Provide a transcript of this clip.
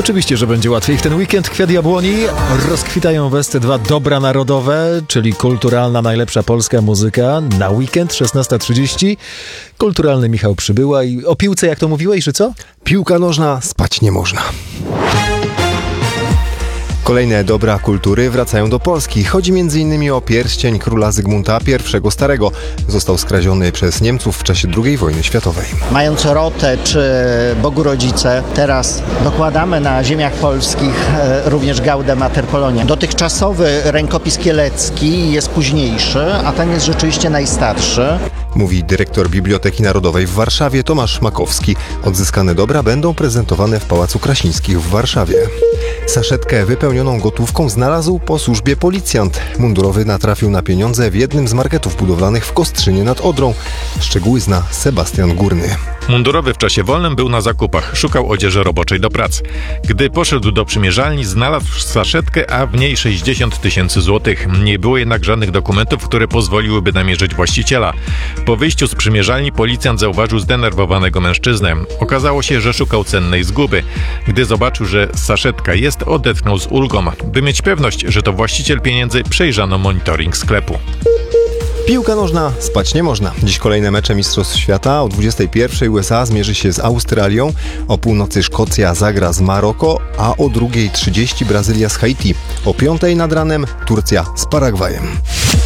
Oczywiście, że będzie łatwiej w ten weekend. Kwiat jabłoni, rozkwitają w SC2 dobra narodowe, czyli kulturalna, najlepsza polska muzyka. Na weekend 16:30. Kulturalny Michał Przybyła i o piłce, jak to mówiłeś, że co? Piłka nożna, spać nie można. Kolejne dobra kultury wracają do Polski. Chodzi m.in. o pierścień króla Zygmunta I Starego. Został skradziony przez Niemców w czasie II wojny światowej. Mając Rotę czy Bogu Rodzice, teraz dokładamy na ziemiach polskich również Gaudę Mater Polonia. Dotychczasowy rękopis kielecki jest późniejszy, a ten jest rzeczywiście najstarszy. Mówi dyrektor Biblioteki Narodowej w Warszawie Tomasz Makowski. Odzyskane dobra będą prezentowane w Pałacu Krasińskich w Warszawie. Saszetkę wypełnioną gotówką znalazł po służbie policjant. Mundurowy natrafił na pieniądze w jednym z marketów budowlanych w Kostrzynie nad Odrą. Szczegóły zna Sebastian Górny. Mundurowy w czasie wolnym był na zakupach, szukał odzieży roboczej do pracy. Gdy poszedł do przymierzalni, znalazł saszetkę, a w niej 60 000 złotych. Nie było jednak żadnych dokumentów, które pozwoliłyby namierzyć właściciela. Po wyjściu z przymierzalni policjant zauważył zdenerwowanego mężczyznę. Okazało się, że szukał cennej zguby. Gdy zobaczył, że saszetka jest, odetchnął z ulgą. By mieć pewność, że to właściciel pieniędzy, przejrzano monitoring sklepu. Piłka nożna, spać nie można. Dziś kolejne mecze Mistrzostw Świata. O 21:00 USA zmierzy się z Australią, o północy Szkocja zagra z Maroko, a o 2:30 Brazylia z Haiti. O 5:00 nad ranem Turcja z Paragwajem.